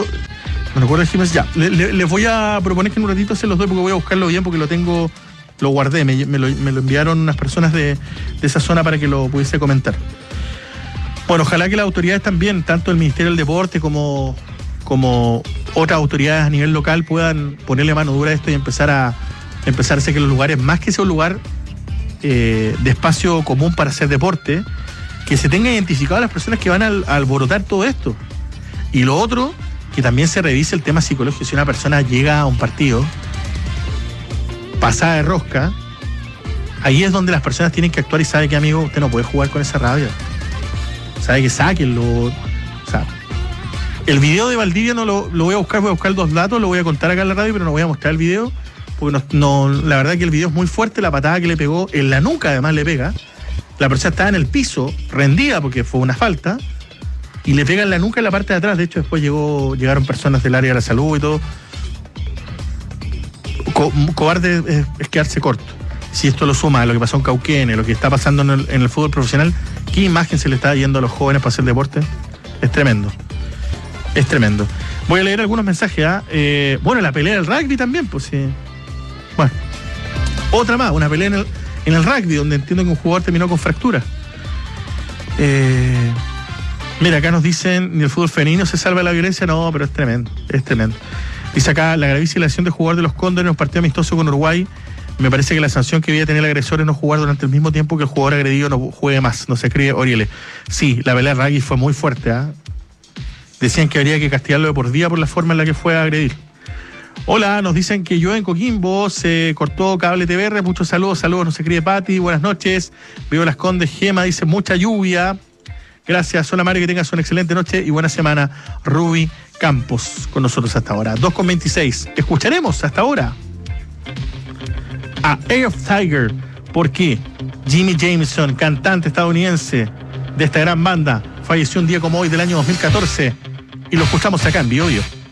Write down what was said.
me recuerdo el gimnasio. Ya, les voy a proponer que en un ratito se los doy porque voy a buscarlo bien porque lo guardé, me lo enviaron unas personas de esa zona para que lo pudiese comentar. Bueno, ojalá que las autoridades también, tanto el Ministerio del Deporte como otras autoridades a nivel local puedan ponerle mano dura a esto y empezar a hacer que los lugares, más que sea un lugar de espacio común para hacer deporte, que se tenga identificado a las personas que van a alborotar todo esto. Y lo otro, que también se revise el tema psicológico. Si una persona llega a un partido pasada de rosca, ahí es donde las personas tienen que actuar y sabe que, amigo, usted no puede jugar con esa rabia. Sabe que sáquenlo. O sea, el video de Valdivia no lo voy a buscar 2 datos, lo voy a contar acá en la radio, pero no voy a mostrar el video, porque la verdad que el video es muy fuerte, la patada que le pegó, en la nuca además le pega, la persona estaba en el piso, rendida porque fue una falta, y le pega en la nuca en la parte de atrás. De hecho, después llegaron personas del área de la salud y todo. Cobarde es quedarse corto. Si esto lo suma a lo que pasó en Cauquenes, lo que está pasando en el fútbol profesional, ¿qué imagen se le está yendo a los jóvenes para hacer deporte? Es tremendo. Es tremendo. Voy a leer algunos mensajes. Bueno, la pelea del rugby también, pues sí. Bueno, otra más, una pelea en el rugby, donde entiendo que un jugador terminó con fractura. Mira, acá nos dicen, ni el fútbol femenino se salva de la violencia. No, pero es tremendo, es tremendo. Dice acá, la gravísima acción de jugador de los Cóndores en un partido amistoso con Uruguay. Me parece que la sanción que debía tener el agresor es no jugar durante el mismo tiempo que el jugador agredido no juegue más. Nos escribe Oriele. Sí, la pelea de rugby fue muy fuerte. Decían que habría que castigarlo de por vida por la forma en la que fue a agredir. Hola, nos dicen que yo en Coquimbo se cortó cable TVR. Muchos saludos, nos escribe Pati. Buenas noches. Vivo Las Condes. Gema dice mucha lluvia. Gracias, hola Mario, que tengas una excelente noche y buena semana. Ruby Campos con nosotros hasta ahora. 2:26. Escucharemos hasta ahora a Eye of Tiger, porque Jimmy Jameson, cantante estadounidense de esta gran banda, falleció un día como hoy del año 2014 y lo escuchamos acá en Bio Bio.